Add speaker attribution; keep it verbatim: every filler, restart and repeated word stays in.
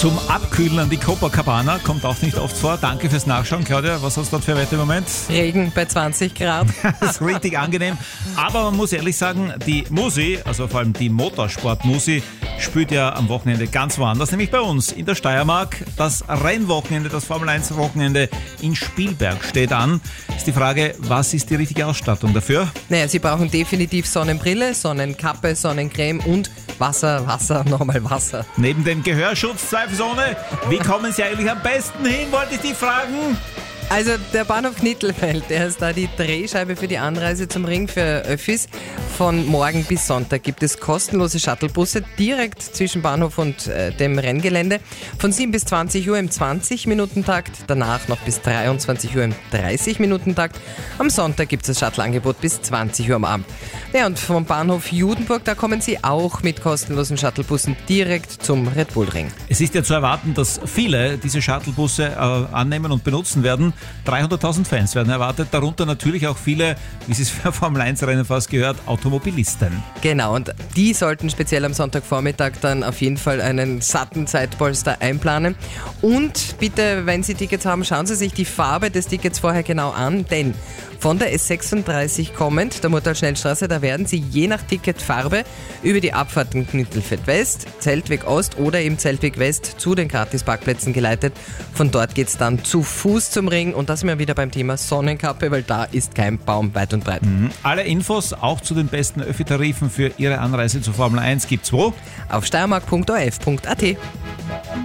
Speaker 1: zum Abkühlen an die Copacabana. Kommt auch nicht oft vor. Danke fürs Nachschauen, Claudia. Was hast du dort für Wetter im Moment?
Speaker 2: Regen bei zwanzig Grad.
Speaker 1: Das ist richtig angenehm. Aber man muss ehrlich sagen, die Musi, also vor allem die Motorsport-Musi, spielt ja am Wochenende ganz woanders, nämlich bei uns in der Steiermark. Das Rennwochenende, das Formel eins Wochenende in Spielberg steht an. Ist die Frage, was ist die richtige Ausstattung dafür?
Speaker 2: Naja, Sie brauchen definitiv Sonnenbrille, Sonnenkappe, Sonnencreme und Wasser, Wasser, nochmal Wasser.
Speaker 1: Neben dem Gehörschutz zweifelsohne. Wie kommen Sie eigentlich am besten hin, wollte ich dich fragen?
Speaker 2: Also der Bahnhof Knittelfeld, der ist da die Drehscheibe für die Anreise zum Ring für Öffis. Von morgen bis Sonntag gibt es kostenlose Shuttlebusse direkt zwischen Bahnhof und äh, dem Renngelände. Von sieben bis zwanzig Uhr im zwanzig-Minuten-Takt, danach noch bis dreiundzwanzig Uhr im dreißig-Minuten-Takt. Am Sonntag gibt es das Shuttle-Angebot bis zwanzig Uhr am Abend. Ja, und vom Bahnhof Judenburg, da kommen Sie auch mit kostenlosen Shuttlebussen direkt zum Red Bull Ring.
Speaker 1: Es ist ja zu erwarten, dass viele diese Shuttlebusse äh, annehmen und benutzen werden. dreihunderttausend Fans werden erwartet, darunter natürlich auch viele, wie Sie es für Formel eins Rennen fast gehört, Automobilisten.
Speaker 2: Genau, und die sollten speziell am Sonntagvormittag dann auf jeden Fall einen satten Zeitpolster einplanen. Und bitte, wenn Sie Tickets haben, schauen Sie sich die Farbe des Tickets vorher genau an, denn von der S sechsunddreißig kommend, der Murtal-Schnellstraße, da werden Sie je nach Ticketfarbe über die Abfahrten Knittelfeld West, Zeltweg Ost oder eben Zeltweg West zu den Gratisparkplätzen geleitet. Von dort geht es dann zu Fuß zum Ring und da sind wir wieder beim Thema Sonnenkappe, weil da ist kein Baum weit und breit.
Speaker 1: Mhm. Alle Infos auch zu den besten Öffi-Tarifen für Ihre Anreise zur Formel eins gibt's wo?
Speaker 2: Auf steiermark punkt o r f punkt a t.